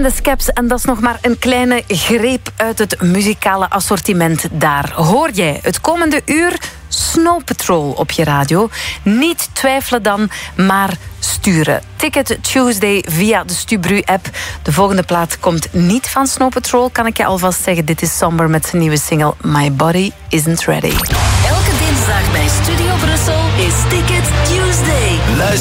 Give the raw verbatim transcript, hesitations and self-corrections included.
en de Skeps. En dat is nog maar een kleine greep uit het muzikale assortiment daar. Hoor jij het komende uur Snow Patrol op je radio? Niet twijfelen dan, maar sturen. Ticket Tuesday via de Stubru-app. De volgende plaat komt niet van Snow Patrol, kan ik je alvast zeggen. Dit is Somber met zijn nieuwe single My Body Isn't Ready. Elke dinsdag bij Studio Brussel is Ticket Tuesday.